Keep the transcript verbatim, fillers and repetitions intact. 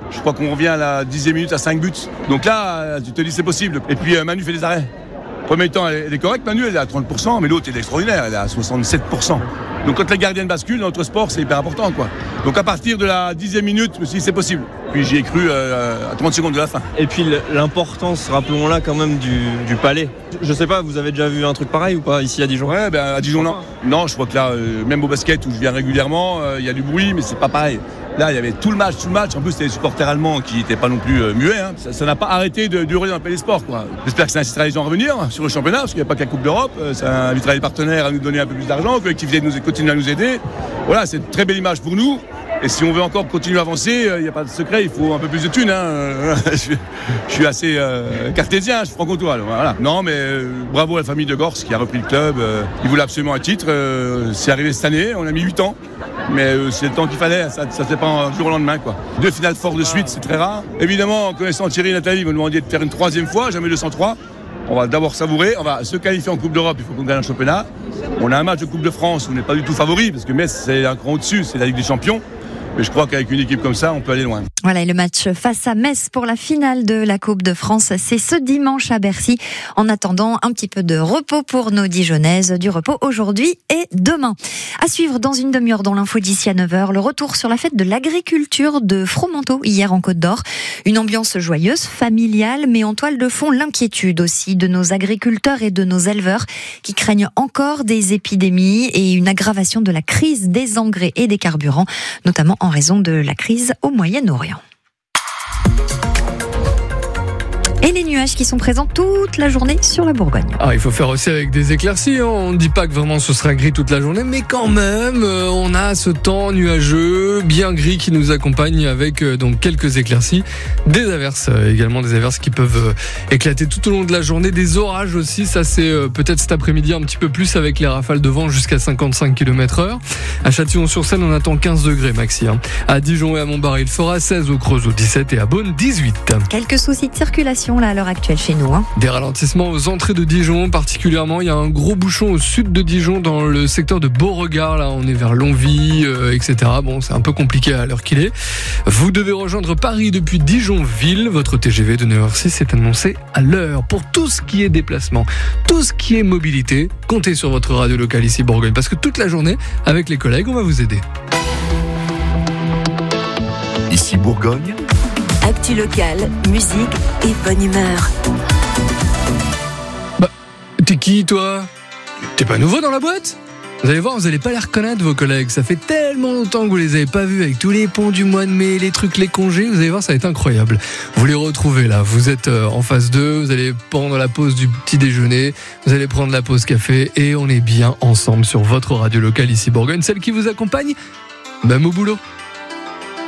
Je crois qu'on revient à la dixième minute à cinq buts. Donc là, tu te dis c'est possible. Et puis Manu fait des arrêts. Premier temps, elle est correcte, Manu, elle est à trente pour cent, mais l'autre, elle est extraordinaire, elle est à soixante-sept pour cent. Donc quand les gardiens basculent, dans notre sport, c'est hyper important, quoi. Donc à partir de la dixième minute, je me suis dit c'est possible. Puis j'y ai cru euh, à trente secondes de la fin. Et puis l'importance, rappelons-la quand même, du, du palais. Je sais pas, vous avez déjà vu un truc pareil ou pas ici à Dijon ? Ouais, ben à Dijon, non. Non, je crois que là, euh, même au basket où je viens régulièrement, il euh, y a du bruit, mais c'est pas pareil. Là, il y avait tout le match, tout le match. En plus, c'était les supporters allemands qui n'étaient pas non plus euh, muets. Hein. Ça, ça n'a pas arrêté de durer dans le Palais des Sports, quoi. J'espère que ça incitera les gens à revenir sur le championnat, parce qu'il n'y a pas que la Coupe d'Europe. Ça invitera les partenaires à nous donner un peu plus d'argent, que l'activité nous continue à nous aider. Voilà, c'est une très belle image pour nous. Et si on veut encore continuer à avancer, il euh, n'y a pas de secret, il faut un peu plus de thunes. Hein. je, je suis assez euh, cartésien, je suis franc-comtois. Voilà. Non, mais euh, bravo à la famille de Gors qui a repris le club. Euh, il voulait absolument un titre. Euh, c'est arrivé cette année, on a mis huit ans. Mais euh, c'est le temps qu'il fallait, ça ne se fait pas un jour au lendemain, quoi. Deux finales fortes de suite, c'est très rare. Évidemment, en connaissant Thierry et Nathalie, ils m'ont demandé de faire une troisième fois, jamais deux cent trois. On va d'abord savourer, on va se qualifier en Coupe d'Europe, il faut qu'on gagne un championnat. On a un match de Coupe de France où on n'est pas du tout favori, parce que Metz, c'est un cran au-dessus, c'est la Ligue des Champions. Mais je crois qu'avec une équipe comme ça, on peut aller loin. Voilà, et le match face à Metz pour la finale de la Coupe de France, c'est ce dimanche à Bercy. En attendant, un petit peu de repos pour nos Dijonnaises, du repos aujourd'hui et demain. À suivre dans une demi-heure dans l'info d'ici à neuf heures, le retour sur la fête de l'agriculture de Fromenteau, hier en Côte d'Or. Une ambiance joyeuse, familiale, mais en toile de fond, l'inquiétude aussi de nos agriculteurs et de nos éleveurs qui craignent encore des épidémies et une aggravation de la crise des engrais et des carburants, notamment en raison de la crise au Moyen-Orient. Et les nuages qui sont présents toute la journée sur la Bourgogne. Ah, il faut faire aussi avec des éclaircies. Hein. On ne dit pas que vraiment ce sera gris toute la journée, mais quand même, euh, on a ce temps nuageux, bien gris qui nous accompagne avec euh, donc quelques éclaircies, des averses euh, également, des averses qui peuvent euh, éclater tout au long de la journée, des orages aussi. Ça c'est euh, peut-être cet après-midi un petit peu plus avec les rafales de vent jusqu'à cinquante-cinq kilomètres heure. À Châtillon-sur-Seine, on attend quinze degrés maxi. Hein. À Dijon et à Montbarré, il fera seize, au Creusot dix-sept et à Beaune dix-huit. Quelques soucis de circulation là à l'heure actuelle chez nous. Hein. Des ralentissements aux entrées de Dijon particulièrement. Il y a un gros bouchon au sud de Dijon dans le secteur de Beauregard. Là, on est vers Longwy, euh, et cetera. Bon, c'est un peu compliqué à l'heure qu'il est. Vous devez rejoindre Paris depuis Dijon-Ville. Votre T G V de neuf heures six est annoncé à l'heure. Pour tout ce qui est déplacement, tout ce qui est mobilité, comptez sur votre radio locale ici Bourgogne. Parce que toute la journée, avec les collègues, on va vous aider. Ici Bourgogne. Actu locale, musique et bonne humeur. Bah, t'es qui toi ? T'es pas nouveau dans la boîte ? Vous allez voir, vous allez pas les reconnaître vos collègues. Ça fait tellement longtemps que vous les avez pas vus avec tous les ponts du mois de mai, les trucs, les congés. Vous allez voir, ça va être incroyable. Vous les retrouvez là. Vous êtes en phase deux. Vous allez prendre la pause du petit déjeuner. Vous allez prendre la pause café et on est bien ensemble sur votre radio locale ici Bourgogne, celle qui vous accompagne même au boulot.